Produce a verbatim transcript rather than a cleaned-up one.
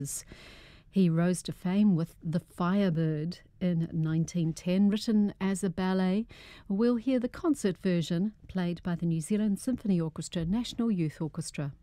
He rose to fame with The Firebird in nineteen ten, written as a ballet. We'll hear the concert version played by the New Zealand Symphony Orchestra National Youth Orchestra.